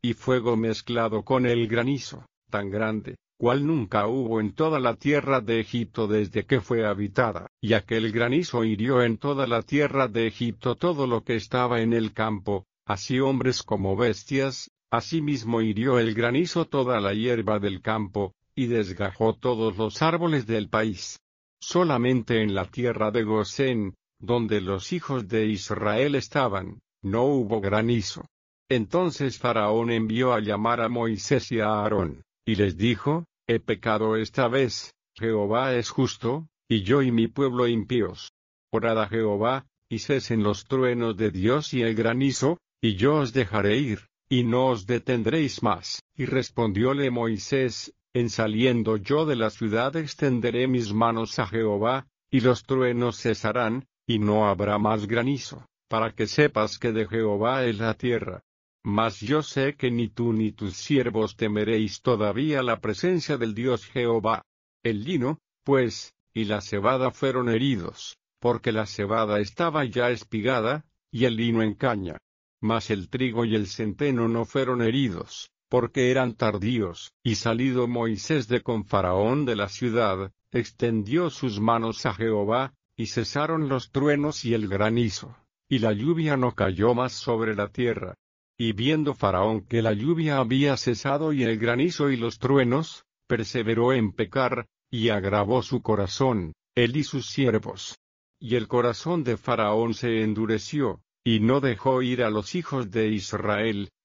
y fuego mezclado con el granizo, tan grande, cual nunca hubo en toda la tierra de Egipto desde que fue habitada, y aquel granizo hirió en toda la tierra de Egipto todo lo que estaba en el campo, así hombres como bestias, asimismo hirió el granizo toda la hierba del campo, y desgajó todos los árboles del país. Solamente en la tierra de Gosén, donde los hijos de Israel estaban, no hubo granizo. Entonces Faraón envió a llamar a Moisés y a Aarón, y les dijo: he pecado esta vez, Jehová es justo, y yo y mi pueblo impíos. Orad a Jehová, y cesen los truenos de Dios y el granizo, y yo os dejaré ir, y no os detendréis más. Y respondióle Moisés: en saliendo yo de la ciudad extenderé mis manos a Jehová, y los truenos cesarán, y no habrá más granizo, para que sepas que de Jehová es la tierra. Mas yo sé que ni tú ni tus siervos temeréis todavía la presencia del Dios Jehová. El lino, pues, y la cebada fueron heridos, porque la cebada estaba ya espigada, y el lino en caña. Mas el trigo y el centeno no fueron heridos, porque eran tardíos. Y salido Moisés de con Faraón de la ciudad, extendió sus manos a Jehová, y cesaron los truenos y el granizo, y la lluvia no cayó más sobre la tierra. Y viendo Faraón que la lluvia había cesado y el granizo y los truenos, perseveró en pecar, y agravó su corazón, él y sus siervos. Y el corazón de Faraón se endureció, y no dejó ir a los hijos de Israel,